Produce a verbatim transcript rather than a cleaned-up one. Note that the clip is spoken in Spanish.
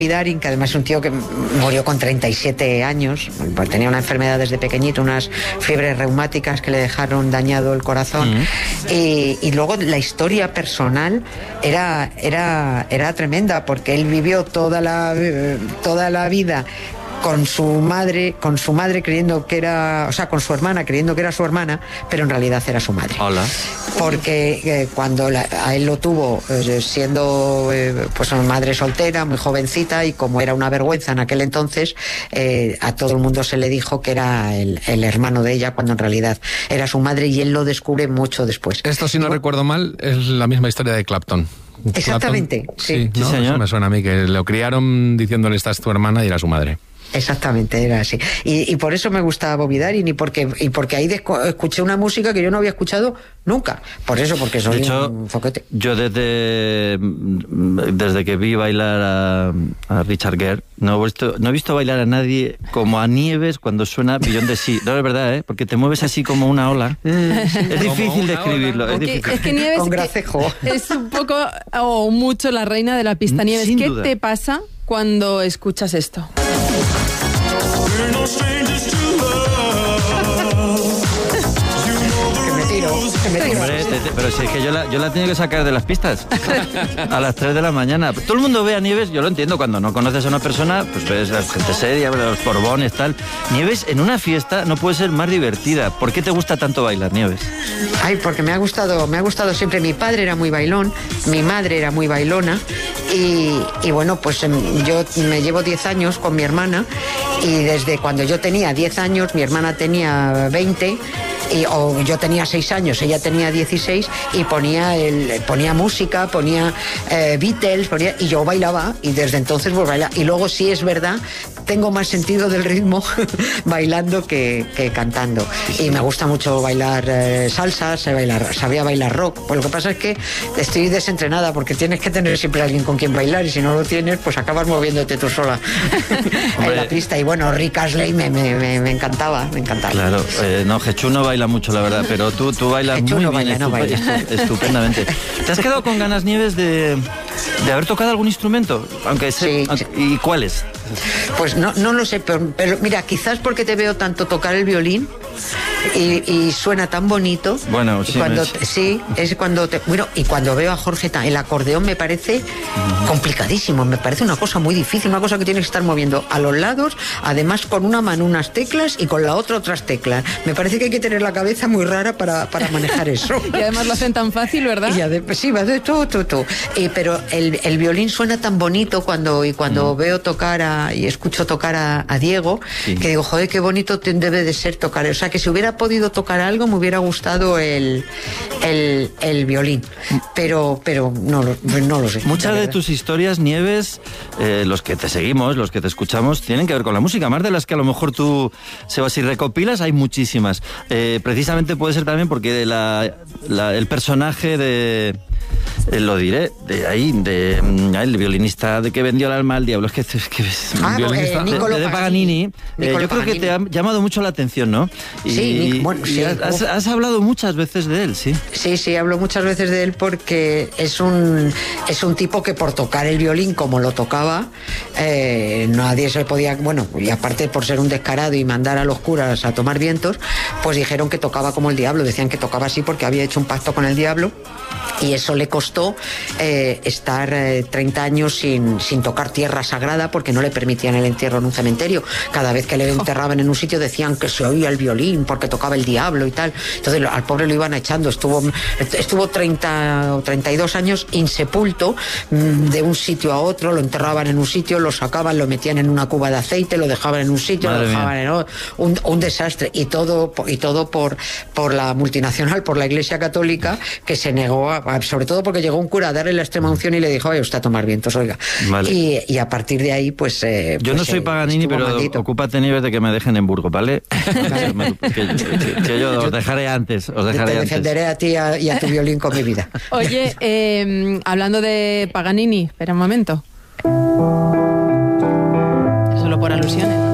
Darin, que además es un tío que murió con treinta y siete años, pues tenía una enfermedad desde pequeñito, unas fiebres reumáticas que le dejaron dañado el corazón. Mm. y, y luego la historia personal era, era, era tremenda, porque él vivió toda la, toda la vida con su madre, con su madre creyendo que era, o sea, con su hermana creyendo que era su hermana, pero en realidad era su madre. Hola. Porque eh, cuando la, a él lo tuvo eh, siendo eh, pues una madre soltera, muy jovencita, y como era una vergüenza en aquel entonces, eh, a todo el mundo se le dijo que era el, el hermano de ella, cuando en realidad era su madre, y él lo descubre mucho después. Esto, si no y, recuerdo mal, es la misma historia de Clapton. Exactamente, Clapton, sí. sí, ¿no? Sí, señor. Eso me suena a mí, que lo criaron diciéndole esta es tu hermana y era su madre. Exactamente, era así. Y, y por eso me gusta Bobby Darin, y porque, y porque ahí desco- escuché una música que yo no había escuchado nunca. Por eso, porque soy de hecho, un foquete. Yo desde, desde que vi bailar a, a Richard Gere, no he, visto, no he visto bailar a nadie como a Nieves cuando suena Beyond the Sea. No, es verdad, ¿eh? Porque te mueves así como una ola. Es difícil describirlo. Es, que, difícil. es que Nieves Con gracejo. es un poco o oh, mucho la reina de la pista. Nieves, Sin ¿qué duda. te pasa cuando escuchas esto? Que me tiro, que me tiro. Hombre, te- te- pero si es que yo la, yo la he tenido que sacar de las pistas a las tres de la mañana. Todo el mundo ve a Nieves, yo lo entiendo, cuando no conoces a una persona, pues ves a gente seria, los borbones, tal. Nieves en una fiesta no puede ser más divertida. ¿Por qué te gusta tanto bailar, Nieves? Ay, porque me ha gustado, me ha gustado siempre. Mi padre era muy bailón, mi madre era muy bailona, y, y bueno, pues em, yo me llevo diez años con mi hermana, y desde cuando yo tenía diez años, mi hermana tenía veinte, y, o yo tenía seis años, ella tenía dieciséis, y ponía el, ponía música, ponía eh, Beatles, ponía, y yo bailaba, y desde entonces pues bailaba. Y luego sí es verdad, tengo más sentido del ritmo bailando que, que cantando. Y me gusta mucho bailar eh, salsa, sé bailar, sabía bailar rock. Pues lo que pasa es que estoy desentrenada, porque tienes que tener siempre alguien con quien bailar, y si no lo tienes, pues acabas moviéndote tú sola en la pista. Y bueno, Rick Astley me, me, me, me encantaba, me encantaba. Claro, eh, no, Jechu no baila mucho, la verdad, pero tú, tú bailas Jechu muy no bien, baila, no estupe- baila. estu- estupendamente. ¿Te has quedado con ganas, Nieves, de, de haber tocado algún instrumento? Aunque sea, Sí, aunque- sí. ¿Y cuáles? Pues no, no lo sé, pero, pero mira, quizás porque te veo tanto tocar el violín y, y suena tan bonito. Bueno, Y sí, cuando me- te- sí, es cuando te, bueno, y cuando veo a Jorge, ta- el acordeón me parece uh-huh. complicadísimo, me parece una cosa muy difícil, una cosa que tienes que estar moviendo a los lados, además con una mano unas teclas y con la otra otras teclas. Me parece que hay que tener la cabeza muy rara para, para manejar eso. Y además lo hacen tan fácil, ¿verdad? Y además, sí, va de todo, todo, todo. Eh, pero el, el violín suena tan bonito cuando, y cuando mm. veo tocar a, y escucho tocar a, a Diego, sí. que digo, joder, qué bonito te debe de ser tocar. O sea, que si hubiera podido tocar algo, me hubiera gustado el, el, el violín. Pero, pero no, lo, no lo sé. Muchas de tus historias, Nieves, eh, los que te seguimos, los que te escuchamos, tienen que ver con la música. Más de las que a lo mejor tú, Sebas, si recopilas, hay muchísimas. Eh, precisamente puede ser también porque la, la, el personaje de... Eh, lo diré, de ahí, de mm, el violinista de que vendió el alma al diablo, es que, es que es ah, violinista eh, de, de Paganini, eh, yo creo Paganini. que te ha llamado mucho la atención, ¿no? Y, sí, bueno, y sí. Has, has hablado muchas veces de él, ¿sí? Sí, sí, hablo muchas veces de él porque es un, es un tipo que por tocar el violín como lo tocaba, eh, nadie se podía, bueno, y aparte por ser un descarado y mandar a los curas a tomar vientos, pues dijeron que tocaba como el diablo, decían que tocaba así porque había hecho un pacto con el diablo. Y eso le costó eh, estar eh, treinta años sin, sin tocar tierra sagrada porque no le permitían el entierro en un cementerio. Cada vez que le enterraban en un sitio decían que se oía el violín porque tocaba el diablo y tal. Entonces al pobre lo iban echando. Estuvo, estuvo treinta o treinta y dos años insepulto, de un sitio a otro, lo enterraban en un sitio, lo sacaban, lo metían en una cuba de aceite, lo dejaban en un sitio, Madre lo dejaban mía. en otro. Un, un desastre. Y todo, y todo por, por la multinacional, por la Iglesia Católica, que se negó a, sobre todo porque llegó un cura a darle la extrema unción y le dijo, oye, usted a tomar vientos, oiga. Vale. Y, y a partir de ahí, pues... Eh, yo pues, no soy eh, Paganini, pero maldito. Ocúpate, Nieves, de que me dejen en Burgos, ¿vale? que, que, que yo os dejaré antes, os dejaré Te antes. defenderé a ti y a, y a tu violín con mi vida. Oye, eh, hablando de Paganini, espera un momento. Solo por alusiones.